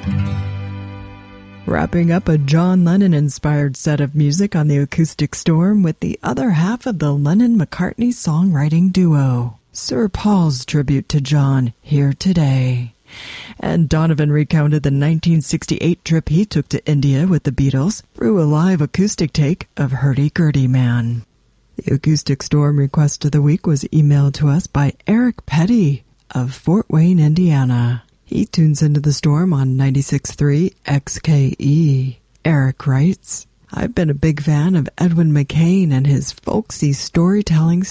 Wrapping up a John Lennon-inspired set of music on the Acoustic Storm with the other half of the Lennon-McCartney songwriting duo, Sir Paul's tribute to John, Here Today. And Donovan recounted the 1968 trip he took to India with the Beatles through a live acoustic take of Hurdy-Gurdy Man. The Acoustic Storm request of the week was emailed to us by Eric Petty of Fort Wayne, Indiana. He tunes into the Storm on 96.3 XKE. Eric writes, I've been a big fan of Edwin McCain and his folksy storytelling